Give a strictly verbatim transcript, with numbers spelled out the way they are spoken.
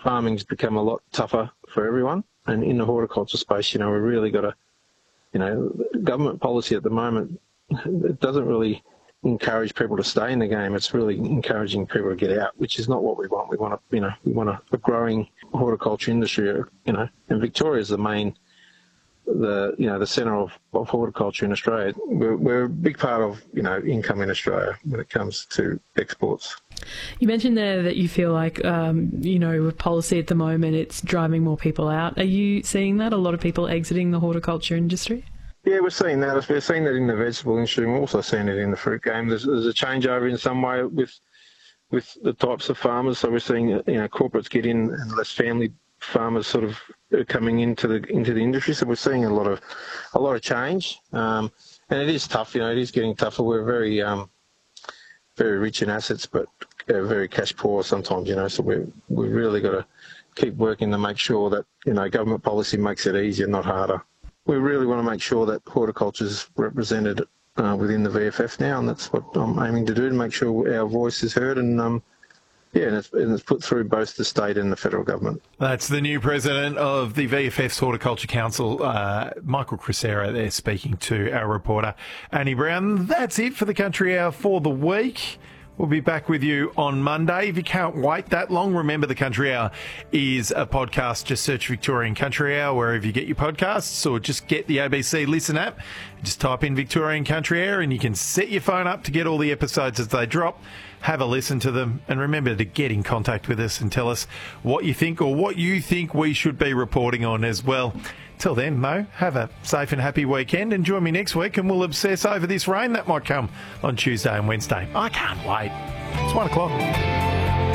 farming's become a lot tougher for everyone. And in the horticulture space, you know, we've really got to, you know, government policy at the moment, it doesn't really encourage people to stay in the game. It's really encouraging people to get out, which is not what we want. We want to, you know, we want a, a growing horticulture industry, you know, and Victoria is the main, the, you know, the centre of, of horticulture in Australia. We're, we're a big part of, you know, income in Australia when it comes to exports. You mentioned there that you feel like, um, you know, with policy at the moment, it's driving more people out. Are you seeing that? A lot of people exiting the horticulture industry? Yeah, we're seeing that. We're seeing that in the vegetable industry. We're also seeing it in the fruit game. There's, there's a changeover in some way with with the types of farmers. So we're seeing, you know, corporates get in and less family farmers sort of coming into the into the industry. So we're seeing a lot of a lot of change, um, and it is tough. You know, it is getting tougher. We're very um, very rich in assets, but uh, very cash poor sometimes. You know, so we we really got to keep working to make sure that, you know, government policy makes it easier, not harder. We really want to make sure that horticulture is represented uh, within the V F F now, and that's what I'm aiming to do, to make sure our voice is heard and, um, yeah, and it's, and it's put through both the state and the federal government. That's the new president of the V F F's Horticulture Council, uh, Michael Crisero, there speaking to our reporter, Annie Brown. That's it for the Country Hour for the week. We'll be back with you on Monday. If you can't wait that long, remember the Country Hour is a podcast. Just search Victorian Country Hour wherever you get your podcasts, or just get the A B C Listen app. Just type in Victorian Country Hour and you can set your phone up to get all the episodes as they drop. Have a listen to them, and remember to get in contact with us and tell us what you think or what you think we should be reporting on as well. Till then, Mo, have a safe and happy weekend, and join me next week and we'll obsess over this rain that might come on Tuesday and Wednesday. I can't wait. It's one o'clock.